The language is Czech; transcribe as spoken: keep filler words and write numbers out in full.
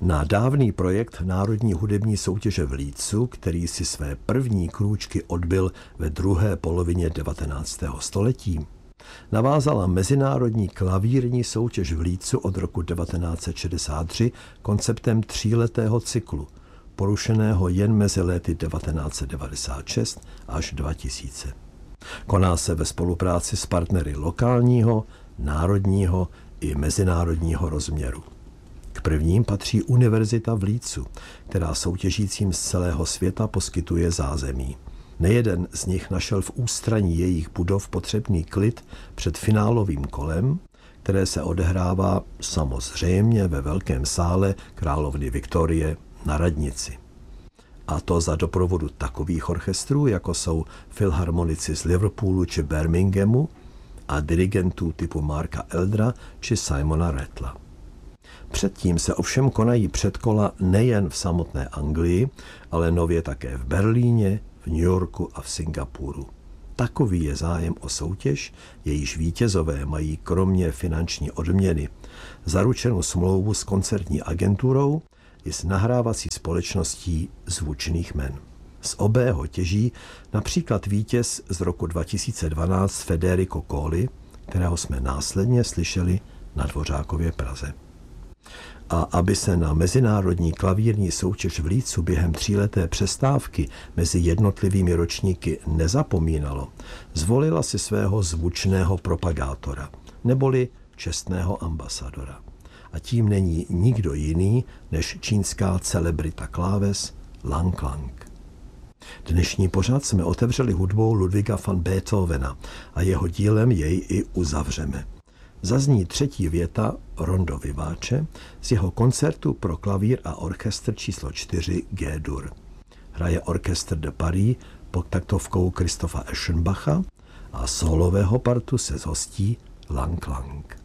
Na dávný projekt Národní hudební soutěže v Lícu, který si své první krůčky odbyl ve druhé polovině devatenáctého století, navázala Mezinárodní klavírní soutěž v Lícu od roku devatenáct set šedesát tři konceptem tříletého cyklu, porušeného jen mezi léty devatenáct set devadesát šest až dva tisíce. Koná se ve spolupráci s partnery lokálního, národního i mezinárodního rozměru. K prvním patří Univerzita v Lícu, která soutěžícím z celého světa poskytuje zázemí. Nejeden z nich našel v ústraní jejich budov potřebný klid před finálovým kolem, které se odehrává samozřejmě ve velkém sále královny Viktorie na radnici. A to za doprovodu takových orchestrů, jako jsou filharmonici z Liverpoolu či Birminghamu a dirigentů typu Marka Eldra či Simona Rattla. Předtím se ovšem konají předkola nejen v samotné Anglii, ale nově také v Berlíně, v New Yorku a v Singapuru. Takový je zájem o soutěž, jejíž vítězové mají kromě finanční odměny zaručenou smlouvu s koncertní agenturou i s nahrávací společností zvučných men. Z obého těží například vítěz z roku dva tisíce dvanáct Federico Colli, kterého jsme následně slyšeli na Dvořákově Praze. A aby se na mezinárodní klavírní soutěž v Lícu během tříleté přestávky mezi jednotlivými ročníky nezapomínalo, zvolila si svého zvučného propagátora, neboli čestného ambasadora. A tím není nikdo jiný než čínská celebrita kláves Lang Lang. Dnešní pořad jsme otevřeli hudbou Ludwiga van Beethovena a jeho dílem jej i uzavřeme. Zazní třetí věta Rondo Vivace z jeho koncertu pro klavír a orchestr číslo čtyři G-dur. Hraje Orchestre de Paris pod taktovkou Christopha Eschenbacha a solového partu se zhostí Lang Lang.